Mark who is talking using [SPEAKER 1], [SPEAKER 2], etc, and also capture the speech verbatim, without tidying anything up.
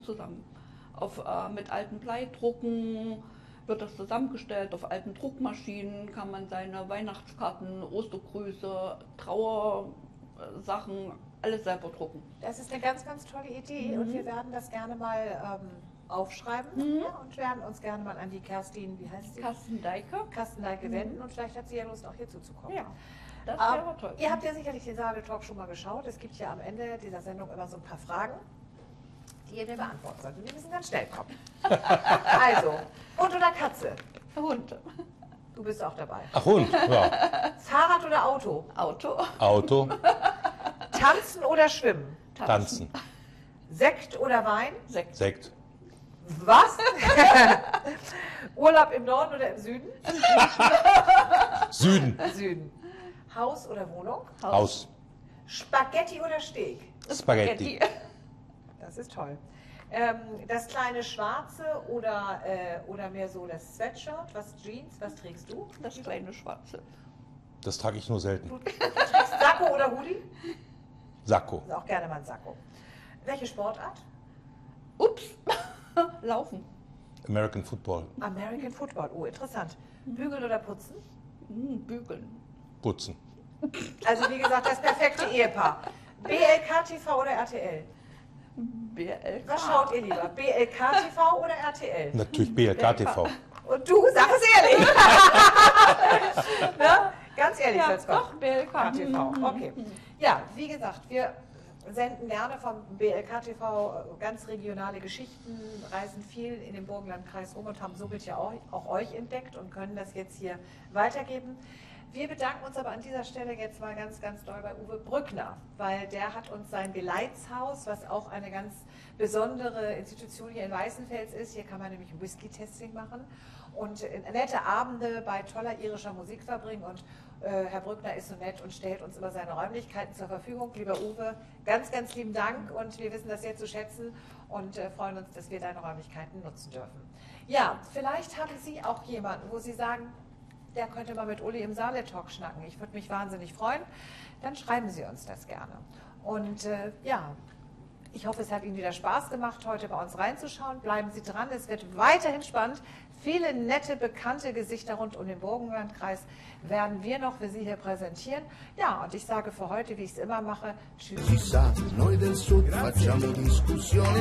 [SPEAKER 1] zusammen. Auf, äh, mit alten Bleidrucken wird das zusammengestellt. Auf alten Druckmaschinen kann man seine Weihnachtskarten, Ostergrüße, Trauersachen, alles selber drucken.
[SPEAKER 2] Das ist eine ganz, ganz tolle Idee, mhm. und wir werden das gerne mal ähm, aufschreiben, mhm. ja, und werden uns gerne mal an die Kerstin, wie heißt sie?
[SPEAKER 1] Carsten Deike.
[SPEAKER 2] Carsten Deike mhm. wenden, und vielleicht hat sie ja Lust, auch hier zuzukommen.
[SPEAKER 1] Ja, das wäre
[SPEAKER 2] ähm,
[SPEAKER 1] toll.
[SPEAKER 2] Ihr habt ja sicherlich den Saale-Talk schon mal geschaut. Es gibt ja am Ende dieser Sendung immer so ein paar Fragen, die ihr mir beantworten sollt. Wir müssen ganz schnell kommen. Also, Hund oder Katze?
[SPEAKER 1] Hund.
[SPEAKER 2] Du bist auch dabei.
[SPEAKER 3] Ach, Hund, ja.
[SPEAKER 2] Fahrrad oder Auto?
[SPEAKER 1] Auto.
[SPEAKER 3] Auto.
[SPEAKER 2] Tanzen oder schwimmen?
[SPEAKER 3] Tanzen.
[SPEAKER 2] Sekt oder Wein?
[SPEAKER 1] Sekt.
[SPEAKER 3] Sekt.
[SPEAKER 2] Was? Urlaub im Norden oder im Süden?
[SPEAKER 3] Süden.
[SPEAKER 2] Süden. Haus oder Wohnung?
[SPEAKER 1] Haus.
[SPEAKER 3] Haus.
[SPEAKER 2] Spaghetti oder Steak?
[SPEAKER 3] Spaghetti.
[SPEAKER 2] Das ist toll. Ähm, das kleine Schwarze oder, äh, oder mehr so das Sweatshirt? Was, Jeans? Was trägst du?
[SPEAKER 1] Das kleine Schwarze.
[SPEAKER 3] Das trage ich nur selten.
[SPEAKER 2] Du, du trägst Sakko oder Hoodie?
[SPEAKER 3] Sakko.
[SPEAKER 2] Auch gerne mal ein Sakko. Welche Sportart?
[SPEAKER 1] Ups. Laufen.
[SPEAKER 3] American Football.
[SPEAKER 2] American Football. Oh, interessant. Bügeln oder putzen?
[SPEAKER 1] Hm, bügeln.
[SPEAKER 3] Putzen.
[SPEAKER 2] Also wie gesagt, das perfekte Ehepaar. B L K T V oder R T L?
[SPEAKER 1] B L K.
[SPEAKER 2] Was schaut ihr lieber? B L K T V oder R T L?
[SPEAKER 3] Natürlich B L K T V.
[SPEAKER 2] Und du, sag es ehrlich. Ne? Ganz ehrlich,
[SPEAKER 1] Ja,
[SPEAKER 2] soll's kommen.
[SPEAKER 1] doch, B L K.
[SPEAKER 2] K T V, okay. Ja, wie gesagt, wir senden gerne vom B L K T V ganz regionale Geschichten, reisen viel in den Burgenlandkreis rum und haben somit ja auch, auch euch entdeckt und können das jetzt hier weitergeben. Wir bedanken uns aber an dieser Stelle jetzt mal ganz, ganz doll bei Uwe Brückner, weil der hat uns sein Geleitshaus, was auch eine ganz besondere Institution hier in Weißenfels ist. Hier kann man nämlich ein Whisky-Testing machen und nette Abende bei toller irischer Musik verbringen. Und äh, Herr Brückner ist so nett und stellt uns immer seine Räumlichkeiten zur Verfügung. Lieber Uwe, ganz, ganz lieben Dank, und wir wissen das sehr zu schätzen und äh, freuen uns, dass wir deine Räumlichkeiten nutzen dürfen. Ja, vielleicht haben Sie auch jemanden, wo Sie sagen, der könnte mal mit Uli im Saale-Talk schnacken. Ich würde mich wahnsinnig freuen. Dann schreiben Sie uns das gerne. Und äh, ja, ich hoffe, es hat Ihnen wieder Spaß gemacht, heute bei uns reinzuschauen. Bleiben Sie dran, es wird weiterhin spannend. Viele nette, bekannte Gesichter rund um den Burgenlandkreis werden wir noch für Sie hier präsentieren. Ja, und ich sage für heute, wie ich es immer mache, tschüss.